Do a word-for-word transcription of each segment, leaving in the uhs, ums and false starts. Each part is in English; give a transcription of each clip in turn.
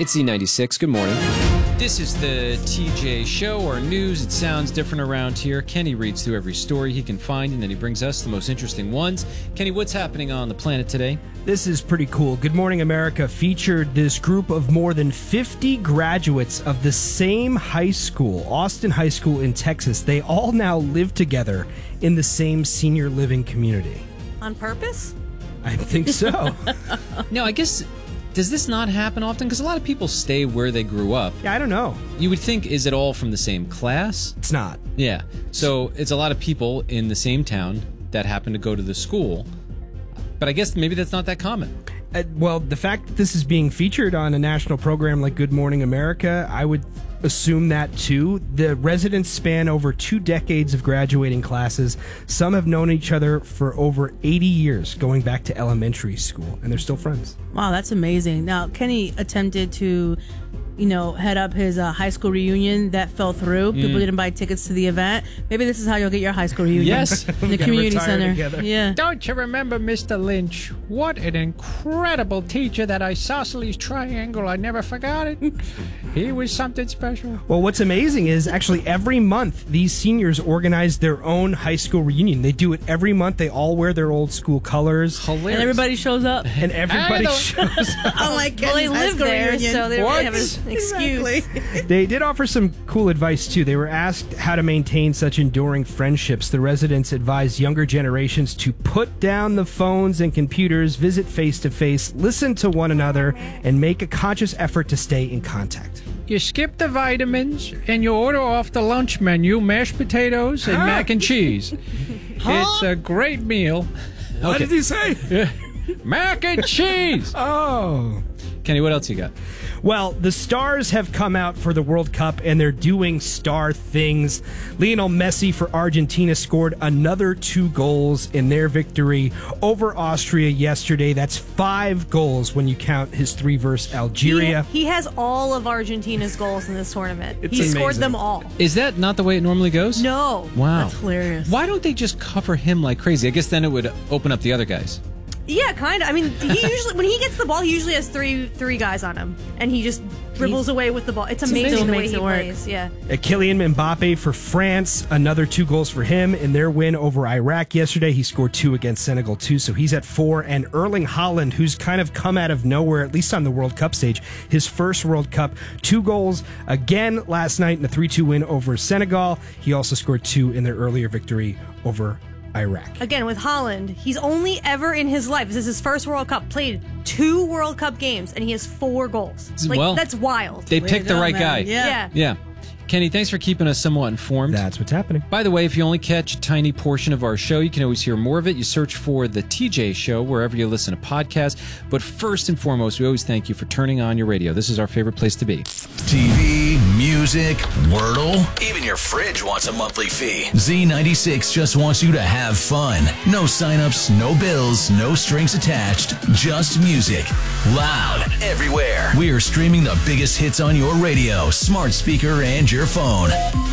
It's Z ninety-six. Good morning. This is the T J Show, our news. It sounds different around here. Kenny reads through every story he can find, and then he brings us the most interesting ones. Kenny, what's happening on the planet today? This is pretty cool. Good Morning America featured this group of more than fifty graduates of the same high school, Austin High School in Texas. They all now live together in the same senior living community. On purpose? I think so. No, I guess... Does this not happen often? Because a lot of people stay where they grew up. Yeah, I don't know. You would think, is it all from the same class? It's not. Yeah. So it's a lot of people in the same town that happen to go to the school. But I guess maybe that's not that common. Uh, well, the fact that this is being featured on a national program like Good Morning America, I would assume that too. The residents span over two decades of graduating classes. Some have known each other for over eighty years, going back to elementary school, and they're still friends. Wow, that's amazing. Now, Kenny attempted to, you know, head up his uh, high school reunion. That fell through. People Mm. didn't buy tickets to the event. Maybe this is how you'll get your high school reunion. Yes. In the Gotta community retire center. together. Yeah. Don't you remember Mister Lynch? What an incredible teacher, that isosceles triangle. I never forgot it. He was something special. Well, what's amazing is actually every month these seniors organize their own high school reunion. They do it every month. They all wear their old school colors. Hilarious. And everybody shows up. And everybody I don't- shows up. Unlike well, they live there, so they don't What? really have an excuse. They did offer some cool advice, too. They were asked how to maintain such enduring friendships. The residents advised younger generations to put down the phones and computers, visit face-to-face, listen to one another, and make a conscious effort to stay in contact. You skip the vitamins and you order off the lunch menu mashed potatoes and mac and cheese. It's a great meal. What did he say? Mac and cheese! Oh. Kenny, what else you got? Well, the stars have come out for the World Cup, and they're doing star things. Lionel Messi for Argentina scored another two goals in their victory over Austria yesterday. That's five goals when you count his three versus Algeria. He, he has all of Argentina's goals in this tournament. It's he scored amazing. them all. Is that not the way it normally goes? No. Wow. That's hilarious. Why don't they just cover him like crazy? I guess then it would open up the other guys. Yeah, kind of. I mean, he usually when he gets the ball, he usually has three three guys on him, and he just dribbles away with the ball. It's amazing Still the way makes he it work. plays. Yeah. Uh, Kylian Mbappe for France, another two goals for him in their win over Iraq yesterday. He scored two against Senegal, too, so he's at four. And Erling Haaland, who's kind of come out of nowhere, at least on the World Cup stage, his first World Cup, two goals again last night in a three two win over Senegal. He also scored two in their earlier victory over Iraq. Again, with Holland, he's only ever in his life, this is his first World Cup, played two World Cup games, and he has four goals. Like, Well, that's wild. They Way picked to the go, right man. guy. Yeah. Yeah. Yeah. Kenny, thanks for keeping us somewhat informed. That's what's happening. By the way, if you only catch a tiny portion of our show, you can always hear more of it. You search for The T J Show wherever you listen to podcasts. But first and foremost, we always thank you for turning on your radio. This is our favorite place to be. T V, music, Wordle, even your fridge wants a monthly fee. Z ninety-six just wants you to have fun. No signups, no bills, no strings attached, just music. Loud, everywhere. We are streaming the biggest hits on your radio, smart speaker, and your phone.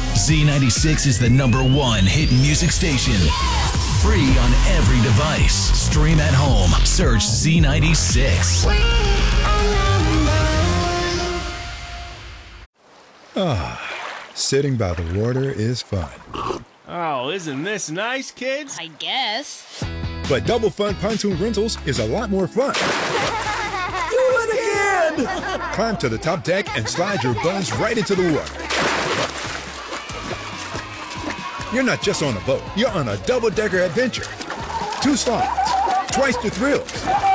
Z ninety-six is the number one hit music station. Free on every device. Stream at home. Search Z ninety-six. Ah, sitting by the water is fun. Oh, isn't this nice, kids? I guess. But Double Fun Pontoon Rentals is a lot more fun. Do it again! Climb to the top deck and slide your buns right into the water. You're not just on a boat, you're on a double-decker adventure. Two slides, twice the thrills,